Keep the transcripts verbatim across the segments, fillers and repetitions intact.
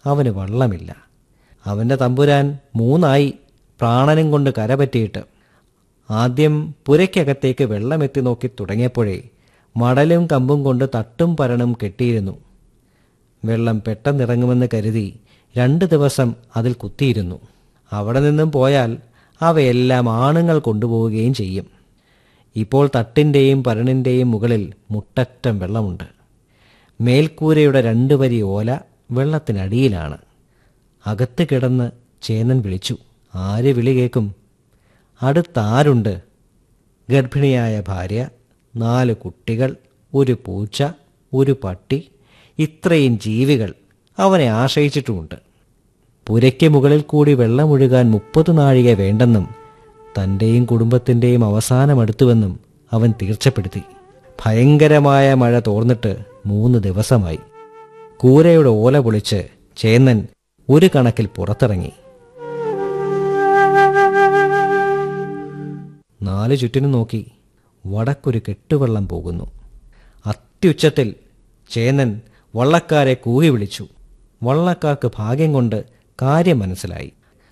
അവന് വള്ളമില്ല. അവൻ്റെ തമ്പുരാൻ മൂന്നായി പ്രാണനും കൊണ്ട് കരപറ്റിയിട്ട്. ആദ്യം പുരയ്ക്കകത്തേക്ക് വെള്ളമെത്തി നോക്കി തുടങ്ങിയപ്പോഴേ മടലും കമ്പും കൊണ്ട് തട്ടും പരണും കെട്ടിയിരുന്നു. വെള്ളം പെട്ടെന്നിറങ്ങുമെന്ന് കരുതി രണ്ട് ദിവസം അതിൽ കുത്തിയിരുന്നു. അവിടെ നിന്നും പോയാൽ അവയെല്ലാം ആണുങ്ങൾ കൊണ്ടുപോവുകയും ചെയ്യും. ഇപ്പോൾ തട്ടിൻ്റെയും പരണിൻ്റെയും മുകളിൽ മുട്ടറ്റം വെള്ളമുണ്ട്. മേൽക്കൂരയുടെ രണ്ടു വരി ഓല വെള്ളത്തിനടിയിലാണ്. അകത്ത് കിടന്ന് ചേന്നൻ വിളിച്ചു. ആര് വിളി കേൾക്കും? അടുത്താരുണ്ട്? ഗർഭിണിയായ ഭാര്യ, നാല് കുട്ടികൾ, ഒരു പൂച്ച, ഒരു പട്ടി, ഇത്രയും ജീവികൾ അവനെ ആശ്രയിച്ചിട്ടുമുണ്ട്. പുരയ്ക്ക് മുകളിൽ കൂടി വെള്ളമൊഴുകാൻ മുപ്പത് നാഴിക വേണ്ടെന്നും തൻ്റെയും കുടുംബത്തിൻ്റെയും അവസാനമെടുത്തുവെന്നും അവൻ തീർച്ചപ്പെടുത്തി. ഭയങ്കരമായ മഴ തോർന്നിട്ട് മൂന്ന് ദിവസമായി. കൂരയുടെ ഓല പൊളിച്ച് ചേന്നൻ ഒരു കണക്കിൽ പുറത്തിറങ്ങി. നാല് ചുറ്റിനും നോക്കി. വടക്കൊരു കെട്ടുവെള്ളം പോകുന്നു. അത്യുച്ചത്തിൽ ചേന്നൻ വള്ളക്കാരെ കൂകി വിളിച്ചു. വള്ളക്കാർക്ക് ഭാഗ്യം കൊണ്ട് കാര്യം മനസ്സിലായി.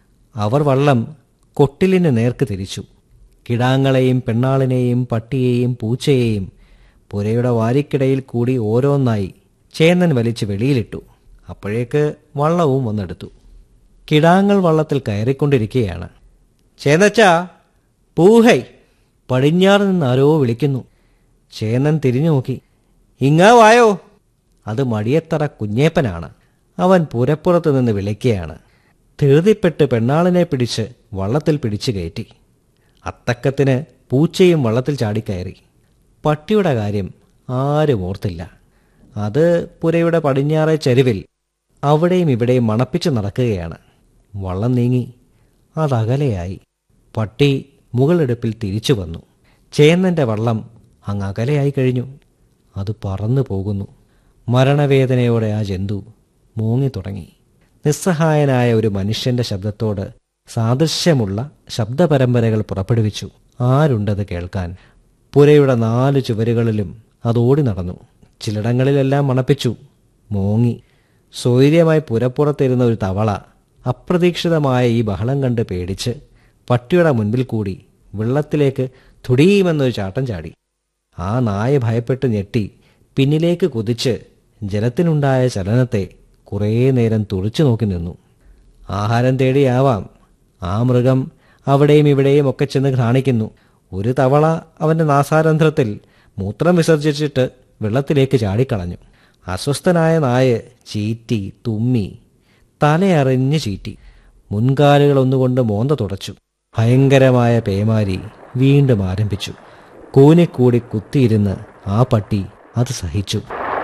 അവർ വള്ളം കൊട്ടിലിന് നേർക്ക് തിരിച്ചു. കിടാങ്ങളെയും പെണ്ണാളിനെയും പട്ടിയെയും പൂച്ചയെയും പുരയുടെ വാരിക്കിടയിൽ കൂടി ഓരോന്നായി ചേന്നൻ വലിച്ച് വെളിയിലിട്ടു. അപ്പോഴേക്ക് വള്ളവും വന്നെടുത്തു. കിടാങ്ങൾ വള്ളത്തിൽ കയറിക്കൊണ്ടിരിക്കുകയാണ്. ചേന്നച്ചാ, പൂഹൈ! പടിഞ്ഞാറ് നിന്ന് ആരോ വിളിക്കുന്നു. ചേന്നൻ തിരിഞ്ഞു നോക്കി. ഇങ്ങാ വായോ! അത് മടിയത്തറ കുഞ്ഞേപ്പനാണ്. അവൻ പുരപ്പുറത്ത് നിന്ന് വിളിക്കുകയാണ്. ധൃതിപ്പെട്ട് പെണ്ണാളിനെ പിടിച്ച് വള്ളത്തിൽ പിടിച്ചു കയറ്റി. അത്തക്കത്തിന് പൂച്ചയും വള്ളത്തിൽ ചാടിക്കയറി. പട്ടിയുടെ കാര്യം ആരും ഓർത്തില്ല. അത് പുരയുടെ പടിഞ്ഞാറേ ചരിവിൽ അവിടെയും ഇവിടെയും മണപ്പിച്ച് നടക്കുകയാണ്. വള്ളം നീങ്ങി. അതകലെയായി. പട്ടി മുകളെടുപ്പിൽ തിരിച്ചു വന്നു. ചേന്നൻ്റെ വള്ളം അങ്ങ് അകലെയായി കഴിഞ്ഞു. അത് പറന്നു പോകുന്നു. മരണവേദനയോടെ ആ ജന്തു മൂങ്ങി തുടങ്ങി. നിസ്സഹായനായ ഒരു മനുഷ്യന്റെ ശബ്ദത്തോട് സാദൃശ്യമുള്ള ശബ്ദപരമ്പരകൾ പുറപ്പെടുവിച്ചു. ആരുണ്ടത് കേൾക്കാൻ? പുരയുടെ നാല് ചുവരുകളിലും അതോടി നടന്നു. ചിലയിടങ്ങളിലെല്ലാം മണപ്പിച്ചു. മൂങ്ങി. സ്വൈര്യമായി പുരപ്പുറത്തിരുന്ന ഒരു തവള അപ്രതീക്ഷിതമായ ഈ ബഹളം കണ്ട് പേടിച്ച് പട്ടിയുടെ മുൻപിൽ കൂടി വെള്ളത്തിലേക്ക് തുടിയുമെന്നൊരു ചാട്ടം ചാടി. ആ നായ ഭയപ്പെട്ട് ഞെട്ടി പിന്നിലേക്ക് കുതിച്ച് ജലത്തിനുണ്ടായ ചലനത്തെ കുറേ നേരം തുറിച്ചു നോക്കി നിന്നു. ആഹാരം തേടിയാവാം ആ മൃഗം അവിടെയും ഇവിടെയും ഒക്കെ ചെന്ന് കാണിക്കുന്നു. ഒരു തവള അവൻ്റെ നാസാരന്ധ്രത്തിൽ മൂത്രം വിസർജിച്ചിട്ട് വെള്ളത്തിലേക്ക് ചാടിക്കളഞ്ഞു. അസ്വസ്ഥനായ നായ ചീറ്റി, തുമ്മി, തലയറിഞ്ഞ് ചീറ്റി. മുൻകാലുകൾ ഒന്നുകൊണ്ട് മോന്ത തുടച്ചു. ഭയങ്കരമായ പേമാരി വീണ്ടും ആരംഭിച്ചു. കൂനിക്കൂടി കുത്തിയിരുന്ന് ആ പട്ടി അത് സഹിച്ചു.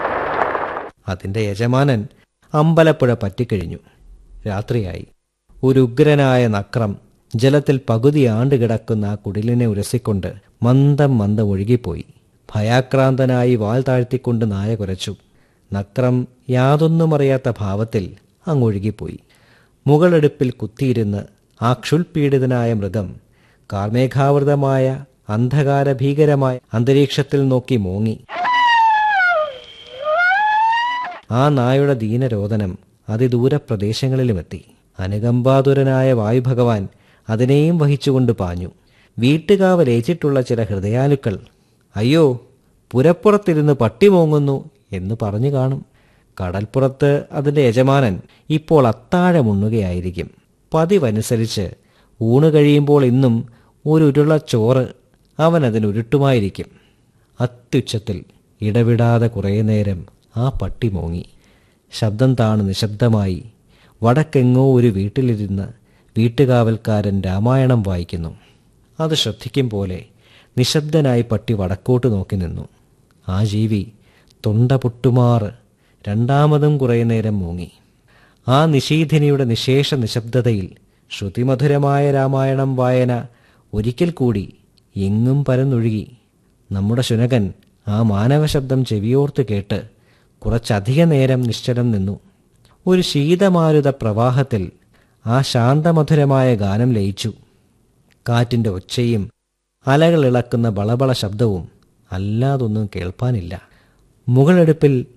അതിൻ്റെ യജമാനൻ അമ്പലപ്പുഴ പറ്റിക്കഴിഞ്ഞു. രാത്രിയായി. ഒരു ഉഗ്രനായ നക്രം ജലത്തിൽ പകുതി ആണ്ടുകിടക്കുന്ന ആ കുടിലിനെ ഉരസിക്കൊണ്ട് മന്ദം മന്ദം ഒഴുകിപ്പോയി. ഭയാക്രാന്തനായി വാൽ താഴ്ത്തിക്കൊണ്ട് നായ കുരച്ചു. നക്രം യാതൊന്നും അറിയാത്ത ഭാവത്തിൽ അങ്ങൊഴുകിപ്പോയി. മുകളെടുപ്പിൽ കുത്തിയിരുന്ന് ആ ക്ഷുൽപീഡിതനായ മൃഗം കാർമേഘാവൃതമായ അന്ധകാരഭീകരമായ അന്തരീക്ഷത്തിൽ നോക്കി മൂങ്ങി. ആ നായുടെ ദീനരോദനം അതിദൂരപ്രദേശങ്ങളിലുമെത്തി. അനുകമ്പാതുരനായ വായുഭഗവാൻ അതിനെയും വഹിച്ചുകൊണ്ട് പാഞ്ഞു. വീട്ടുകാവലേച്ചിട്ടുള്ള ചില ഹൃദയാലുക്കൾ അയ്യോ, പുരപ്പുറത്തിരുന്ന് പട്ടി മോങ്ങുന്നു എന്ന് പറഞ്ഞു കാണും. കടൽപ്പുറത്ത് അതിൻ്റെ യജമാനൻ ഇപ്പോൾ അത്താഴമുണ്ണുകയായിരിക്കും. പതിവനുസരിച്ച് ഊണ് കഴിയുമ്പോൾ ഇന്നും ഒരു ഉരുളച്ചോറ് അവൻ അതിനുരുട്ടുമായിരിക്കും. അത്യുച്ചത്തിൽ ഇടവിടാതെ കുറേ നേരം ആ പട്ടി മോങ്ങി. ശബ്ദം താണ് നിശബ്ദമായി വടക്കെങ്ങോ ഒരു വീട്ടിലിരുന്ന് വീട്ടുകാവൽക്കാരൻ രാമായണം വായിക്കുന്നു. അത് ശ്രദ്ധിക്കും പോലെ നിശബ്ദനായി പട്ടി വടക്കോട്ട് നോക്കി നിന്നു. ആ ജീവി തൊണ്ട പൊട്ടുമാറ് രണ്ടാമതും കുറേ നേരം മൂങ്ങി. ആ നിശീഥിനിയുടെ നിശേഷ നിശബ്ദതയിൽ ശ്രുതിമധുരമായ രാമായണം വായന ഒരിക്കൽ കൂടി എങ്ങും പരന്നൊഴുകി. നമ്മുടെ ശുനകൻ ആ മാനവശബ്ദം ചെവിയോർത്ത് കേട്ട് കുറച്ചധിക നേരം നിശ്ചലം നിന്നു. ഒരു ശീതമാരുത പ്രവാഹത്തിൽ ആ ശാന്തമധുരമായ ഗാനം ലയിച്ചു. കാറ്റിൻ്റെ ഒച്ചയും അലകൾ ഇളക്കുന്ന ബളബള ശബ്ദവും അല്ലാതൊന്നും കേൾപ്പാനില്ല. മുകളെടുപ്പിൽ